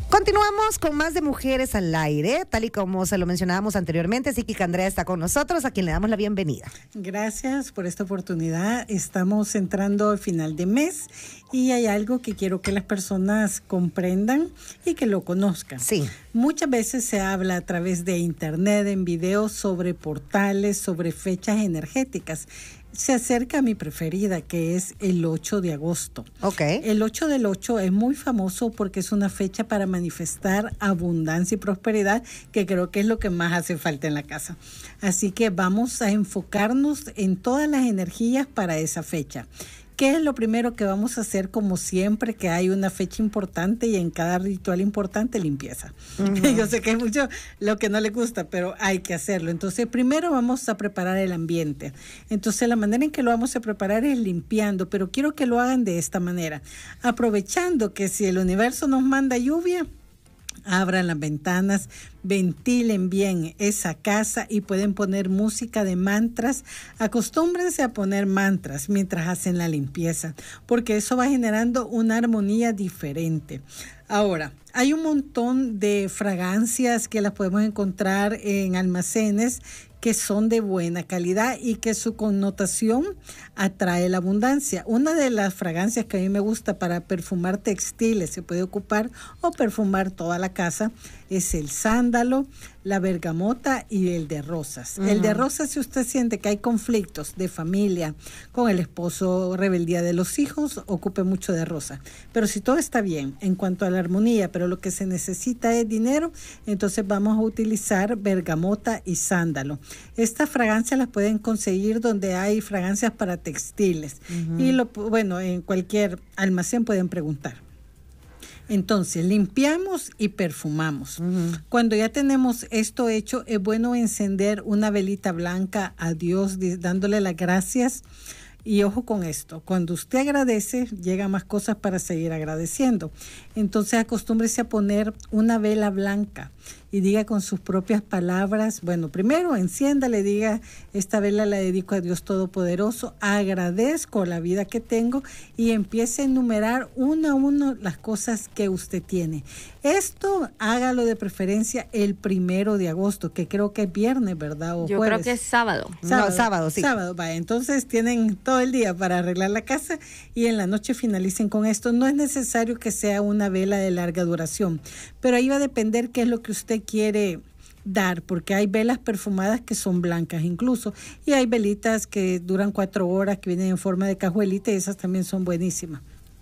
Continuamos con más de Mujeres al Aire, tal y como se lo mencionábamos anteriormente. Psíquica Andrea está con nosotros, a quien le damos la bienvenida. Gracias por esta oportunidad. Estamos entrando al final de mes y hay algo que quiero que las personas comprendan y que lo conozcan. Sí. Muchas veces se habla a través de internet, en videos, sobre portales, sobre fechas energéticas. Se acerca a mi preferida, que es el 8 de agosto. Okay. El 8 del 8 es muy famoso porque es una fecha para manifestar abundancia y prosperidad, que creo que es lo que más hace falta en la casa. Así que vamos a enfocarnos en todas las energías para esa fecha. ¿Qué es lo primero que vamos a hacer? Como siempre que hay una fecha importante y en cada ritual importante, limpieza. Uh-huh. Yo sé que es mucho lo que no le gusta, pero hay que hacerlo. Entonces, primero vamos a preparar el ambiente. Entonces, la manera en que lo vamos a preparar es limpiando, pero quiero que lo hagan de esta manera. Aprovechando que si el universo nos manda lluvia, abran las ventanas, ventilen bien esa casa y pueden poner música de mantras. Acostúmbrense a poner mantras mientras hacen la limpieza, porque eso va generando una armonía diferente. Ahora, hay un montón de fragancias que las podemos encontrar en almacenes que son de buena calidad y que su connotación atrae la abundancia. Una de las fragancias que a mí me gusta para perfumar textiles, se puede ocupar, o perfumar toda la casa, es el sándalo, la bergamota y el de rosas. Uh-huh. El de rosas, si usted siente que hay conflictos de familia con el esposo, rebeldía de los hijos, ocupe mucho de rosa. Pero si todo está bien en cuanto a la armonía, pero lo que se necesita es dinero, entonces vamos a utilizar bergamota y sándalo. Estas fragancias las pueden conseguir donde hay fragancias para textiles. Uh-huh. Y en cualquier almacén pueden preguntar. Entonces, limpiamos y perfumamos. Uh-huh. Cuando ya tenemos esto hecho, es bueno encender una velita blanca a Dios, dándole las gracias. Y ojo con esto, cuando usted agradece, llegan más cosas para seguir agradeciendo. Entonces, acostúmbrese a poner una vela blanca y diga con sus propias palabras, primero enciéndale, diga, esta vela la dedico a Dios Todopoderoso, agradezco la vida que tengo, y empiece a enumerar una a una las cosas que usted tiene. Esto hágalo de preferencia el 1 de agosto, que creo que es viernes, ¿verdad? O yo jueves. creo que es sábado. Sábado, sí. Sábado, vaya. Entonces tienen todo el día para arreglar la casa y en la noche finalicen con esto. No es necesario que sea una vela de larga duración, pero ahí va a depender qué es lo que usted quiere dar, porque hay velas perfumadas que son blancas incluso, y hay velitas que duran 4 horas, que vienen en forma de cajuelita, y esas también son buenísimas.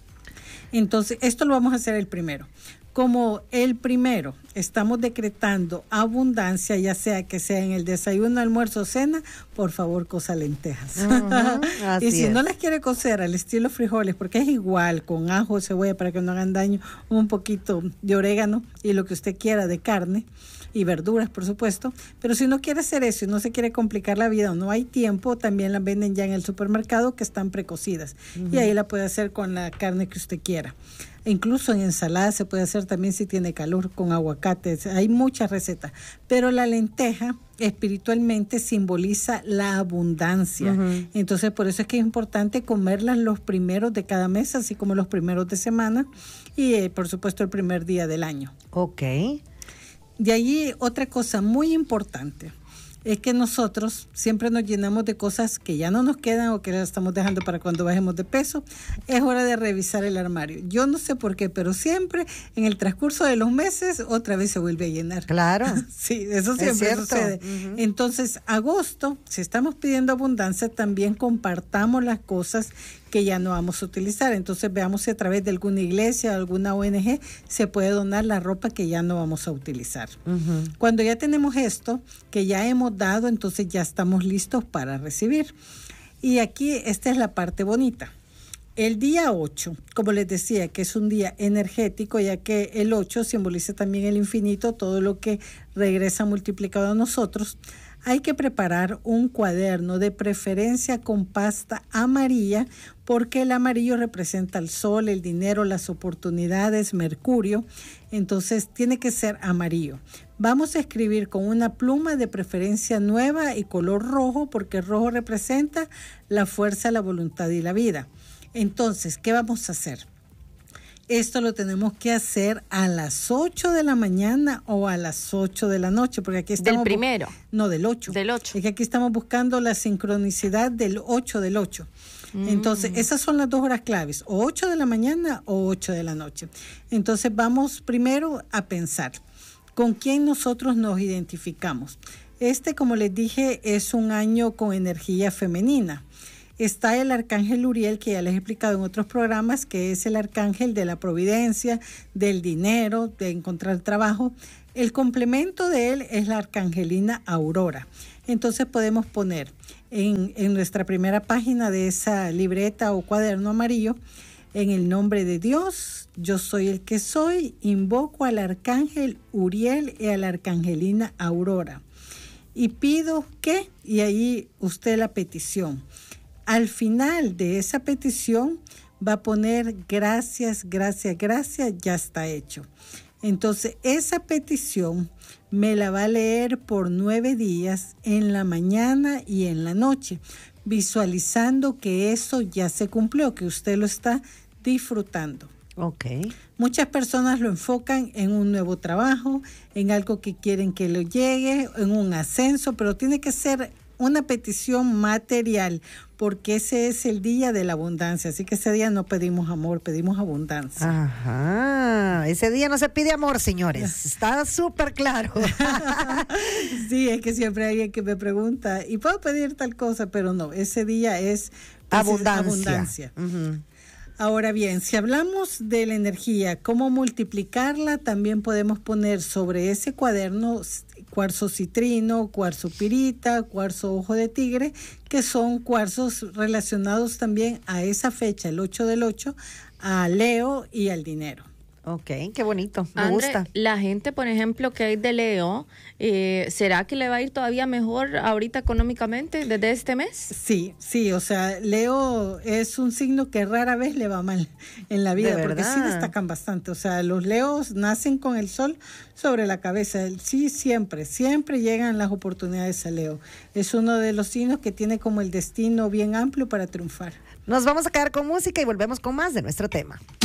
Entonces, esto lo vamos a hacer el primero. Como el primero estamos decretando abundancia, ya sea que sea en el desayuno, almuerzo, cena, por favor, cosa lentejas. Uh-huh, y si no las quiere cocer al estilo frijoles, porque es igual, con ajo, cebolla, para que no hagan daño, un poquito de orégano y lo que usted quiera de carne y verduras, por supuesto. Pero si no quiere hacer eso y no se quiere complicar la vida o no hay tiempo, también las venden ya en el supermercado, que están precocidas. Uh-huh. Y ahí la puede hacer con la carne que usted quiera. Incluso en ensalada se puede hacer también si tiene calor, con aguacates. Hay muchas recetas. Pero la lenteja espiritualmente simboliza la abundancia. Uh-huh. Entonces, por eso es que es importante comerlas los primeros de cada mes, así como los primeros de semana y, por supuesto, el primer día del año. Ok. De allí, otra cosa muy importante es que nosotros siempre nos llenamos de cosas que ya no nos quedan o que las estamos dejando para cuando bajemos de peso. Es hora de revisar el armario. Yo no sé por qué, pero siempre en el transcurso de los meses otra vez se vuelve a llenar. Claro. Sí, eso siempre sucede. Uh-huh. Entonces, agosto, si estamos pidiendo abundancia, también compartamos las cosas que ya no vamos a utilizar. Entonces, veamos si a través de alguna iglesia o alguna ONG se puede donar la ropa que ya no vamos a utilizar. Uh-huh. Cuando ya tenemos esto, que ya hemos dado, entonces ya estamos listos para recibir. Y aquí esta es la parte bonita. El día 8, como les decía, que es un día energético, ya que el 8 simboliza también el infinito, todo lo que regresa multiplicado a nosotros. Hay que preparar un cuaderno, de preferencia con pasta amarilla, porque el amarillo representa el sol, el dinero, las oportunidades, Mercurio. Entonces tiene que ser amarillo. Vamos a escribir con una pluma de preferencia nueva y color rojo, porque el rojo representa la fuerza, la voluntad y la vida. Entonces, ¿qué vamos a hacer? esto lo tenemos que hacer a las 8 de la mañana o a las 8 de la noche, porque aquí estamos... ¿Del primero? No, del 8. Del 8. Es que aquí estamos buscando la sincronicidad del 8 del 8. Entonces, esas son las 2 horas claves, o 8 de la mañana o 8 de la noche. Entonces, vamos primero a pensar con quién nosotros nos identificamos. Como les dije, es un año con energía femenina. Está el arcángel Uriel, que ya les he explicado en otros programas, que es el arcángel de la providencia, del dinero, de encontrar trabajo. El complemento de él es la arcangelina Aurora. Entonces podemos poner en nuestra primera página de esa libreta o cuaderno amarillo, en el nombre de Dios, yo soy el que soy, invoco al arcángel Uriel y a la arcangelina Aurora. Y pido que, y ahí usted la petición. Al final de esa petición va a poner gracias, gracias, gracias, ya está hecho. Entonces esa petición me la va a leer por 9 días en la mañana y en la noche, visualizando que eso ya se cumplió, que usted lo está disfrutando. Okay. Muchas personas lo enfocan en un nuevo trabajo, en algo que quieren que le llegue, en un ascenso, pero tiene que ser una petición material, porque ese es el día de la abundancia. Así que ese día no pedimos amor, pedimos abundancia. Ajá, ese día no se pide amor, señores. Está súper claro. Sí, es que siempre hay alguien que me pregunta, ¿y puedo pedir tal cosa? Pero no, ese día es abundancia. Uh-huh. Ahora bien, si hablamos de la energía, cómo multiplicarla, también podemos poner sobre ese cuaderno cuarzo citrino, cuarzo pirita, cuarzo ojo de tigre, que son cuarzos relacionados también a esa fecha, el 8 del 8, a Leo y al dinero. Ok, qué bonito, me Andre, gusta. La gente, por ejemplo, que es de Leo, ¿será que le va a ir todavía mejor ahorita económicamente desde este mes? Sí, o sea, Leo es un signo que rara vez le va mal en la vida, porque sí destacan bastante. O sea, los Leos nacen con el sol sobre la cabeza. Sí, siempre llegan las oportunidades a Leo. Es uno de los signos que tiene como el destino bien amplio para triunfar. Nos vamos a quedar con música y volvemos con más de nuestro tema.